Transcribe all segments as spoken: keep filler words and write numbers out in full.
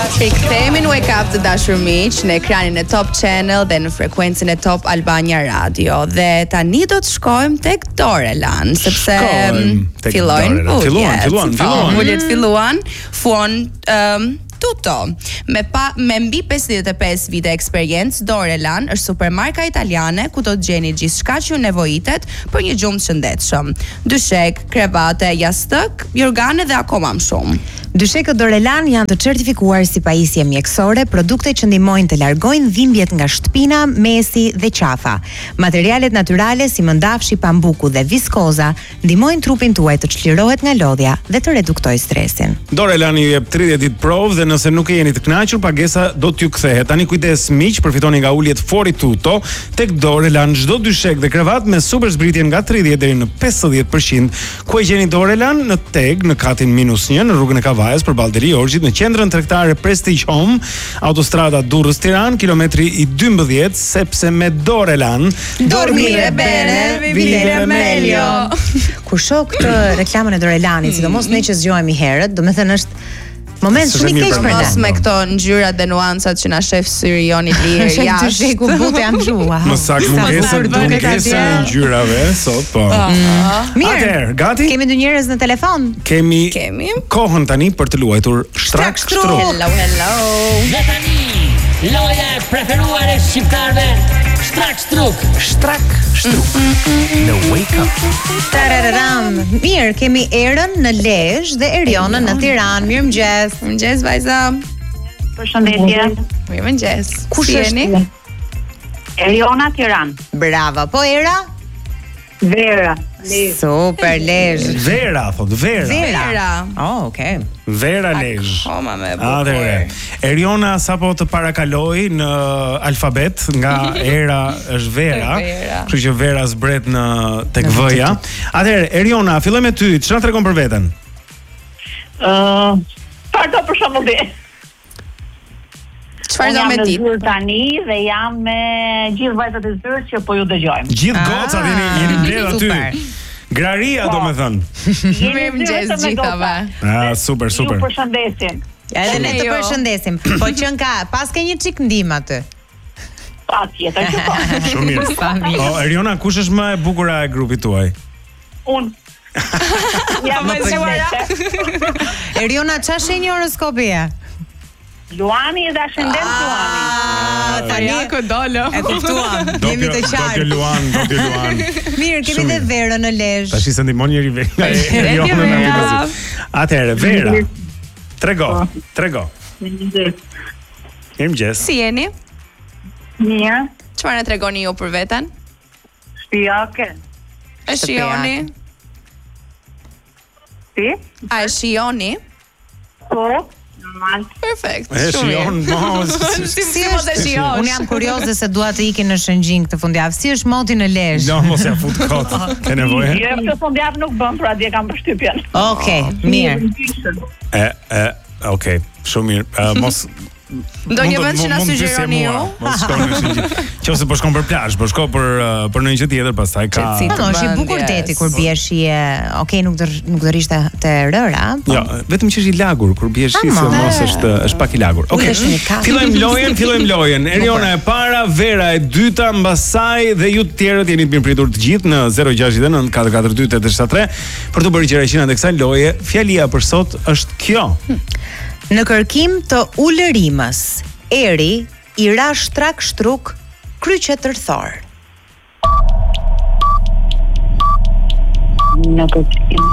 Rikthehemi në Wake Up të dashur miq në ekranin e Top Channel dhe në frekuencën e Top Albania Radio. Dhe tani do të shkojmë tek Dorelan, sepse fillojnë filluan, filluan, filluan. Uljet filluan, fuon um, Tutto. Me pa me mbi pesëdhjetë e pesë vite eksperiencë, Dorelan është supermarka italiane ku do të gjeni gjithçka që ju nevojitet për një gjumë të shëndetshëm. Dyshek, krevate, jastëk, jorgane dhe akoma më shumë. Dyshekët Dorelan janë të certifikuar si pajisje mjekësore, produkte që ndihmojnë të largojnë dhimbjet nga shtëpina, mesi dhe qafa. Materialet natyrale si mëndafshi, pambuku dhe viskoza ndihmojnë trupin tuaj të çlirohet nga lodhja dhe të reduktojë stresin. Dorelan ju jep tridhjetë ditë provë dhe nëse nuk e jeni të kënaqur, pagesa do t'ju kthehet. Tani kujdes miq, përfitoni nga uljet Fori Tutto tek Dorelan çdo dyshek dhe krevat me super zbritje nga tridhjetë deri në pesëdhjetë përqind. Ku e gjeni Dorelan? Në Teg, në katin minus një, në rrugën e Kavajës përballë Deli Orgjit, në qendrën tregtare Prestige Home, autostrada Durrës-Tiranë, kilometri i dymbëdhjetë, sepse me Dorelan dormire bene, vivere meglio. Kur shoh këtë reklamën e Dorelanit, sidomos ne që zgjohemi herët, domethënë është moment shumë i keq për ne. Mos me këto ngjyrat dhe nuancat që na shef syri joni lirë jashtë. Sheku butë janë gjua. Më saktë mungesën, mungesën e ngjyrave sot, po. Mirë. Atëherë, gati? Kemi dy njerëz në telefon. Kemi Kemi kohën tani për të luajtur Shtrak Shtruk. Hello, hello. Dhe tani, loja e preferuar e shqiptarëve, Shtrak Shtruk. Shtrak Shtruk. Në Wake Up. Tararam. Mirë, kemi Erën në Lezhë dhe Erionën në Tiranë. Mirëmëngjes. Mirëmëngjes vajza. Përshëndetje. Mirëmëngjes. Kush Si është? jeni? Eriona, Tiranë. Bravo. Po Era? Vera. Super Lezhë. Vera, thot Vera. Vera. Oh, okay. Vera Lezhë. Akoma me Atëherë, bukur. Eriona sapo të parakaloi në alfabet nga Era është Vera, Vera. kështu që Vera zbret në tek V-ja. Atëherë, Eriona, filloj me ty. Çfarë tregon për veten? Ë, Çfarë do për shembull ti? Çfarë do me Jam në ditë? zyrë tani dhe jam me gjithë vajzat e zyrës që po ju dëgjojmë. Gjithë gocat jeni jeni mbledh aty. super. Graria domethënë. Mirëmëngjes gjithave. Ah, super, super. Ju përshëndesim. Edhe ne të Jo. përshëndesim. Po qen ka, pas ke një çik ndim aty. Patjetër që po. Shumë mirë. O, Eriona, kush është më e bukur e grupit tuaj? Unë. Jam Më me pëlqen. Eriona, çfarë shenjë horoskopi je? Luani dhe ascendent Luani. Ah, tani ku dolo. e kuptuam. Jemi të Do të qartë. luan, do të luan. Mirë, kemi Shumë dhe Verën në Lezhë. Tash i se ndihmon njëri ve- nga Eriona në Vera. atë. Atëherë, Vera. Trego, trego. Mirëmëngjes. Si jeni? Mirë. Çfarë na tregoni ju për veten? Shpijake. E shijoni? Si? A e shijoni? Po. Normal. Perfekt. E shijon mos. Si si mos e shijosh? Unë jam kurioze se dua të ikin në Shëngjin këtë fundjavë. Si është moti në Lezhë? Jo, mos ja fut kot. Ke nevojë? Jo, këtë fundjavë nuk bën, pra dje kam përshtypjen. Okej, mirë. E, e, okay, shumë mirë. Uh, mos Ndonjë mund të- vend që na mund të pyesje sugjeroni mua, ju? Mos shkon në Shëngjin. Qose po shkon për plazh, po shko për uh, për ndonjë gjë tjetër, pastaj ka. Qetësi. Po, është i bukur deti kur bie shije. Okej, nuk do nuk do rishte të rëra, po. Jo, vetëm që është i lagur kur bie shi, se mos është është pak i lagur. Okej. Ulesh në kafe. Fillojmë lojën, fillojmë lojën. Eriona e para, Vera e dyta, mbas saj dhe ju të tjerët jeni të mirëpritur të gjithë në zero gjashtë nëntë katër katër dy tetë shtat tre për të bërë gjëra të kësaj loje. Fjalia për sot është kjo. Në kërkim të ulërimës, Eri i ra shtrak shtruk kryqe tërthor. Në kërkim.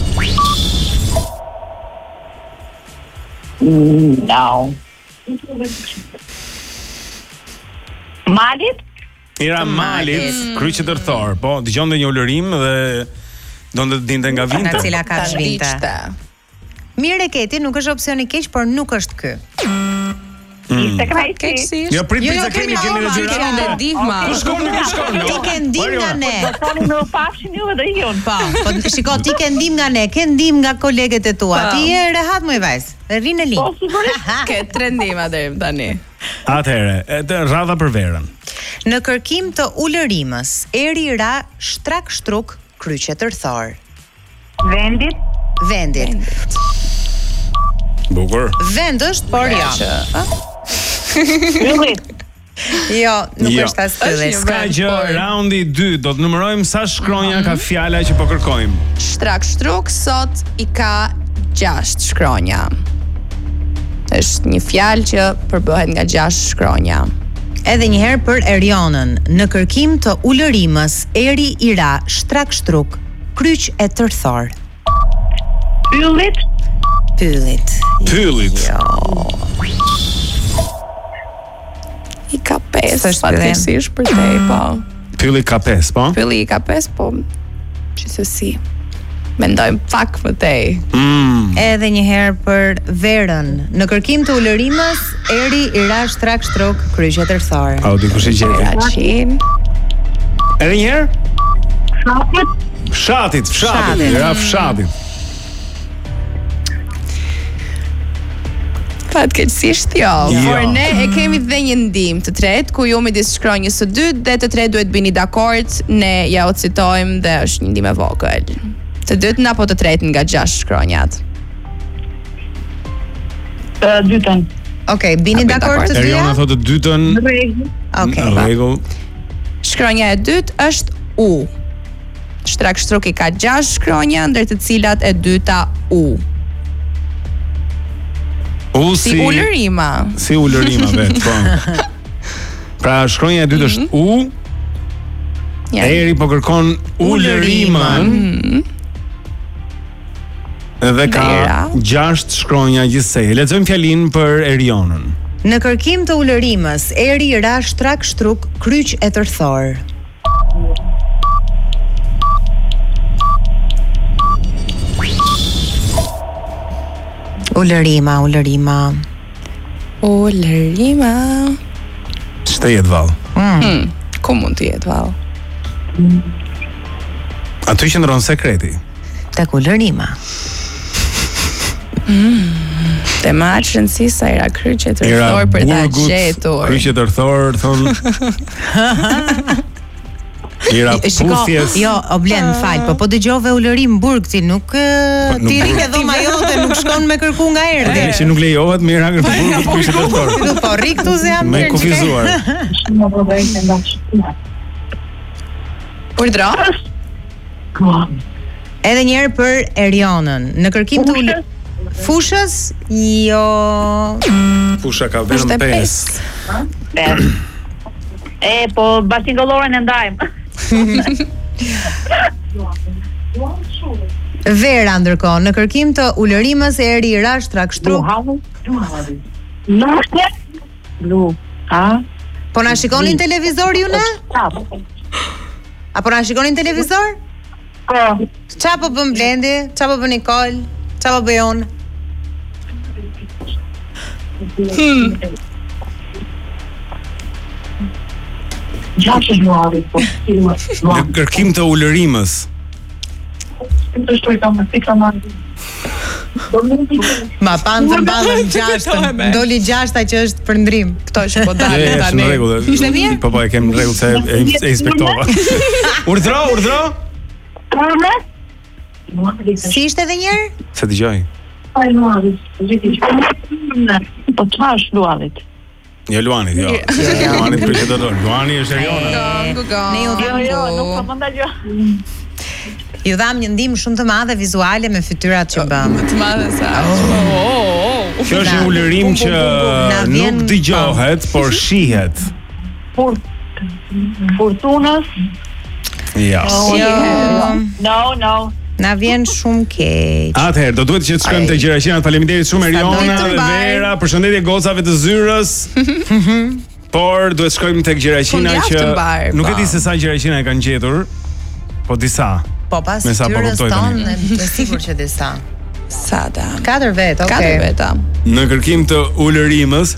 No. Malit? Ira Malit, kryqe tërthor. Po, dëgjonte një ulërim dhe donte të dinte nga Nga vinte. cila ka zhvinte. Mirë e keti, nuk është opsioni keq, por nuk është ky. Ishte krejtësi. Keqësisht. Jo, prit Jo, jo, pizza kemi, kemi kemi akoma, në kemi dhe dihma. Ku shkon, ku shkon? Ti ke ndim nga ne. Do toni në pafshin ju dhe iun. Po, po shiko, ti ke ndim nga ne, ke ndim nga kolegët e tua. Po. Ti je rehat më i vajz. Rri në Po, linjë. sigurisht. Ke trendima deri tani. Atëherë, e të radha për Verën. Në kërkim të ulërimës, Eri ra shtrak shtruk kryqe tërthor. Vendit. Vendit. Bukur. Vend është, por jo. Ylli. Jo, nuk Jo. është as fylli. Ska gjë, raundi dy, do të numërojmë sa shkronja ka fjala që po kërkojmë. Shtrak Shtruk sot i ka gjashtë shkronja. Është një fjalë që përbëhet nga gjashtë shkronja. Edhe një herë për Erionën, në kërkim të ulërimës, eri i ra, shtrak shtruk, kryq e tërthor. Yllit. Pyllit. Pyllit. I ka pesë, S'është fatkeqësisht për te, po. Pylli ka pesë, po? Pylli i ka pesë, po gjithsesi. Mendojmë pak më tej. Mm. Edhe një herë për Verën, në kërkim të ulërimës, eri i ra, shtrak shtruk, kryq e tërthor. A u dikush e gjeti? Raqin. Edhe një herë? Fshatit. Fshatit, fshatit, Fshatit. era fshatit. Fatkeqësisht jo, Jo. por ne e kemi dhe një ndihmë të tretë ku ju midis shkronjës së dytë dhe të tretë duhet bëni dakord, ne ja u citojmë dhe është një ndihmë e vogël. Të dytën apo të tretën nga gjashtë shkronjat? Të dytën. Okej, bini A bëjmë dakord dakord? të dyja? Eriona thotë të dytën. Rregull. Okej. Në rregull. Shkronja e dytë është U. Shtrak Shtruk i ka gjashtë shkronja, ndër të cilat e dyta U. U Si si ulërima. si ulërima vet, po. Pra shkronja e dytë është U, Ja. eri po kërkon ulërimën. Dhe ka Vera. gjashtë shkronja gjithsej. Lexojmë fjalinë për Erionën. Në kërkim të ulërimës, eri i ra, shtrak shtruk, kryq e tërthor. Ulërima, ulërima. Ulërima. Ç'të jetë vallë? Hmm. Ku mund të jetë vallë? Aty qëndron sekreti. Tek ulërima. Te ma aq rëndësi sa era kryqe të Era rëthor për ta burgut, gjetur. kryqe të rëthor, thon. Era Shiko, puthjes. jo, o blen, fal, po po dëgjove ulërim burg ti, nuk eh, Po, nuk ti burg. rri ke dhoma jote, nuk shkon me kërku nga Po erdhi. që nuk lejohet mirë hangër të burgut kryqe të rëthor. Ti po rri këtu se jam Me mirë. kufizuar. Në probleme të ndashme. Urdhro? Edhe një herë për Erionën, në kërkim të ulë fushës, jo. Fusha ka Është vetëm e pesë. pesë. E, po bashkëngëlloren e ndajmë. Vera ndërkohë, në kërkim të ulërimës, eri i ra, shtrak shtruk. Nuk është. Lu. A? Po na shikonin televizor ju ne? Çap. Apo na shikonin televizor? Po. Qa po bën Blendi? Qa po bën Nikol? Qa po bëj unë? Gjashtë zhuari, po. Në kërkim të ulërimës. Të shtoj kam me fikra ma. Ma panë të mballën gjashtën. Doli gjashta që është për ndrim. Këto që po Je, dalin është tani. në rregull. Ishte mirë? Po po, e kem në rregull se e, e inspektova. Urdhro, urdhro. Kame? Si ishte edhe njërë? Se dëgjoj. Ai nuari. Po çfarë është luallit? Jo Luanit, jo. Luanit për që do do. Luani është Eriona. Gongu, gongu. Ne ju Jo, jo, nuk po gongu. më ndaljo. Ju dham një ndihmë shumë të madhe vizuale me fytyrat që bëm. Të madhe sa. Oh. Kjo është një Na- ulërim që Na vjen- nuk dëgjohet, por shihet. Fur Fortunës? Ja. Jo, No, no. na vjen shumë keq. Atëherë, do duhet që të shkojmë te gjëraqinat. Faleminderit shumë Sa do Eriona të dhe mbaj. Vera. Përshëndetje gocave të zyrës. Por duhet shkojmë tek gjëraqina Fundjavë që të mbar, nuk e po. di se sa gjëraqina e kanë gjetur, po disa. Po pas Me sa po fytyrës kuptoj tani. tonë, e sigur që disa. Sada. Katër vet, okay. Katër veta. Në kërkim të ulërimës,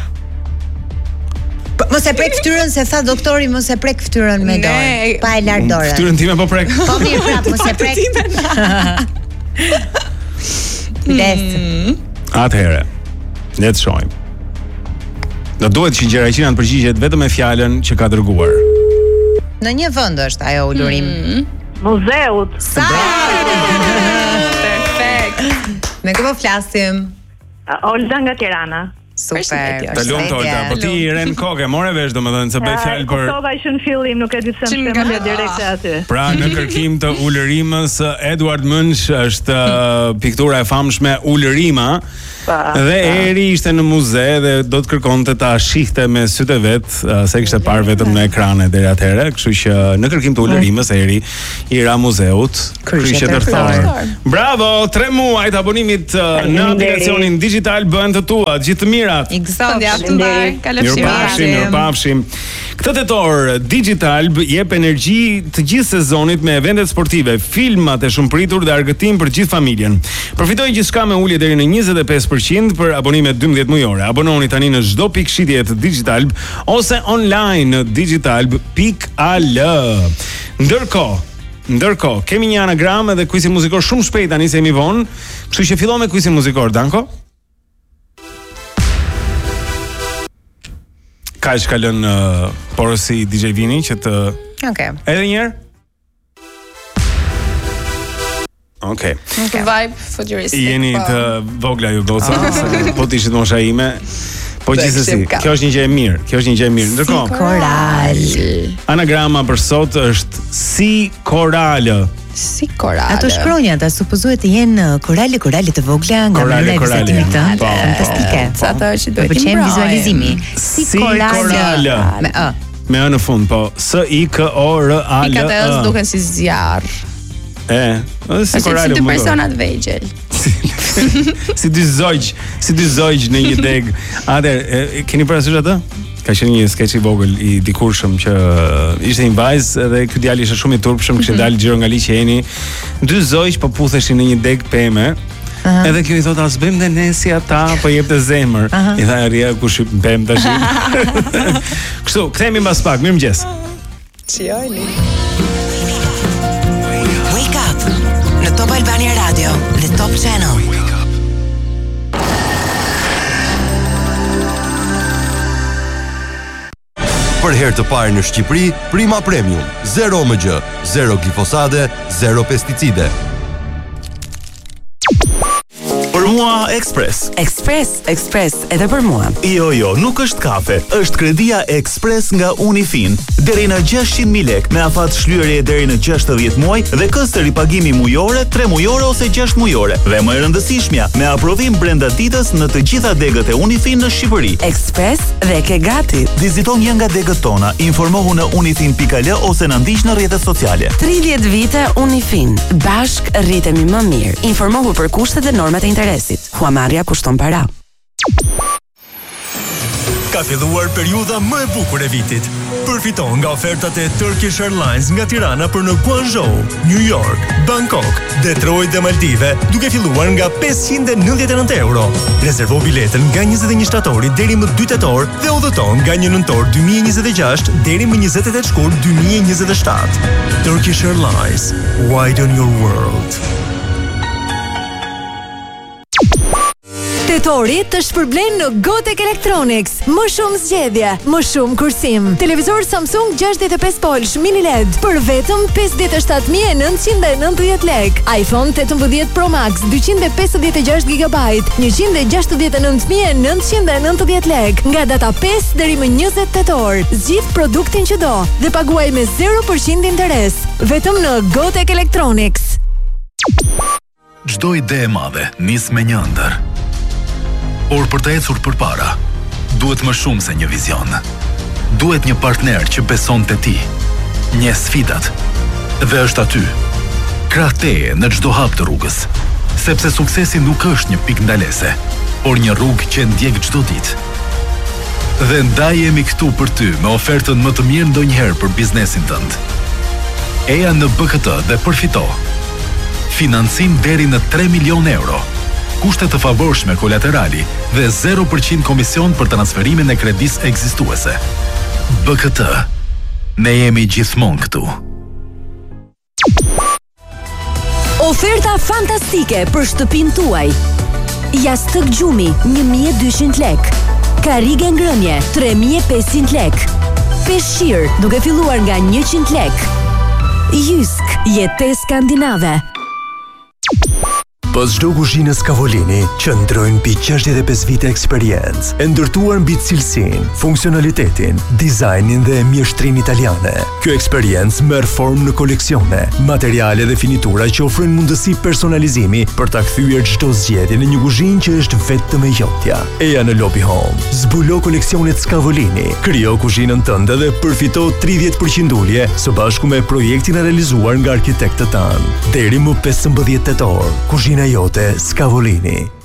Po, mos e prek fytyrën se tha doktori, mos e prek fytyrën me Ne- dorë. Pa e lar dorën. fytyrën time po prek. Po mirë prap, mos e prek. Kujdes. Atëherë, le të shohim. Do duhet që gjëraqina të përgjigjet vetëm me fjalën që ka dërguar. Në një vend është ajo ulurim. Muzeut. Sa? Perfekt. Ne kë po flasim? Olga nga Tirana. Super. Të lumt Olga, po ti i ren kokë, more vesh domethënë se bëj fjalë për Kuptova që në fillim nuk e di pse më shkëmbë direkte aty. Pra në kërkim të ulërimës Edward Munch është uh, piktura e famshme Ulërima. Dhe Eri ishte në muze dhe do të kërkonte ta shihte me sytë e vet, uh, se kishte parë vetëm në ekrane deri atëherë, kështu që në kërkim të ulërimës Eri i ra muzeut kryqëndërtor. Bravo, tre muaj të abonimit uh, në aplikacionin digital bën të tua, gjithë të mirat. Mirupafshim, mirupafshim. Këtë tetor Digital jep energji të gjithë sezonit me eventet sportive, filmat e shumëpritur dhe argëtim për gjithë familjen. Përfitojë gjithçka me ulje deri në njëzet e pesë përqind për abonime dymbëdhjetë mujore. Abononi tani në çdo pikë shitje të Digital ose online në digital pikë al. Ndërkohë, ndërkohë kemi një anagram dhe quizin muzikor shumë shpejt tani se jemi vonë, kështu që fillon me quizin muzikor, Danko. Ka që ka lënë uh, porosi D J Vini që të... Okay. Edhe njerë? Okay. Okay. Vibe futuristik. Jeni të vogla ju goca, se po t'ishit mosha ime. Po gjithsesi, kjo është një gjë e mirë, kjo është një gjë e mirë. Ndërkohë, Koral. Anagrama për sot është si koralë. Si korale. Ato shkronjat ata supozohet të jenë korale korale të vogla nga Korale, mënyra e korale. vizatimit të Po, fantastike. Sa ato që duhet Më pëlqen imbrojmë. vizualizimi. Si Si korale korale. me ë. Me ë në fund, po. S I K O R A L E. Pikat e ës duken si zjarr. E, ë si Si korale. dy më persona të vegjël. Si dy zogj, si dy zogj në një deg. Atëherë, keni parasysh atë? Ka qenë një skeç i vogël i dikurshëm që ishte një vajzë dhe ky djalë ishte shumë i turpshëm, kishin dalë xhiro nga liçeni. Dy zogj po putheshin në një deg peme. Uh-huh. Edhe kjo i thot, as bëjmë dhe ne si ata, po jepte zemër. Uh-huh. I tha Ria, kush i bëjmë tash. Kështu, kthehemi mbas pak. Mirëmëngjes. Çjoli. Wake up në Top Albania Radio dhe Top Channel. Për herë të parë në Shqipëri, Prima Premium, zero M G, zero glifosate, zero pesticide. Për mua Express. Express, Express edhe për mua. Jo, jo, nuk është kafe, është kredia Express nga Unifin. Deri në gjashtëqind mijë lekë me afat shlyerje deri në gjashtëdhjetë muaj dhe këstër ripagimi mujore, tre mujore ose gjashtë mujore. Dhe më e rëndësishmja, me aprovim brenda ditës në të gjitha degët e Unifin në Shqipëri. Express dhe ke gati. Viziton një nga degët tona, informohu në unifin pikë al ose na ndiq në rrjetet sociale. tridhjetë vite Unifin. Bashk rritemi më mirë. Informohu për kushtet dhe normat e interesit. Huamarrja kushton para. Ka filluar periudha më e bukur e vitit. Përfiton nga ofertat e Turkish Airlines nga Tirana për në Guangzhou, New York, Bangkok, Detroit dhe Maldive, duke filluar nga pesëqind e nëntëdhjetë e nëntë euro. Rezervo biletën nga njëzet e një shtatori deri më dy tetor dhe udhëton nga një nëntor dy mijë e njëzet e gjashtë deri më njëzet e tetë shkurt dy mijë e njëzet e shtatë. Turkish Airlines, widen your world. Tetori të shpërblen në Gotek Electronics. Më shumë zgjedhje, më shumë kursim. Televizor Samsung gjashtëdhjetë e pesë polsh mini L E D për vetëm pesëdhjetë e shtatë mijë e nëntëqind e nëntëdhjetë lekë. iPhone tetëmbëdhjetë Pro Max dyqind e pesëdhjetë e gjashtë gigabajt, njëqind e gjashtëdhjetë e nëntë mijë e nëntëqind e nëntëdhjetë lekë. Nga data pesë deri më njëzet tetor. Zgjidh produktin që do dhe paguaj me zero përqind interes. Vetëm në Gotek Electronics. Çdo ide e madhe nis me një ëndër. Por për të ecur përpara, duhet më shumë se një vizion. Duhet një partner që beson te ti, një sfidat, dhe është aty. Krah teje në çdo hap të rrugës, sepse suksesi nuk është një pikë ndalese, por një rrugë që ndjek çdo ditë. Dhe ndaj jemi këtu për ty me ofertën më të mirë ndonjëherë për biznesin tënd. Eja në B K T dhe përfito. Financim deri në tre milion euro. Kushte të favorshme kolaterali dhe zero përqind komision për transferimin e kredisë ekzistuese. B K T. Ne jemi gjithmonë këtu. Oferta fantastike për shtëpinë tuaj. Jastëk gjumi një mijë e dyqind lekë. Karige ngrënje tre mijë e pesëqind lekë. Peshqir duke filluar nga njëqind lekë. Jysk, jetë skandinave. B Sipas çdo kuzhinë Scavolini, qëndrojnë mbi gjashtëdhjetë e pesë vite eksperiencë, e ndërtuar mbi cilësinë, funksionalitetin, dizajnin dhe mjeshtrinë italiane. Kjo eksperiencë merr formë në koleksione, materiale dhe finitura që ofrojnë mundësi personalizimi për ta kthyer çdo zgjedhje në një kuzhinë që është vetëm e jotja. Eja në Lobby Home. Zbulo koleksionet Scavolini, krijo kuzhinën tënde dhe përfito tridhjetë përqind ulje së bashku me projektin e realizuar nga arkitektët tanë. Deri më pesëmbëdhjetë tetor, kuzhina jote Scavolini.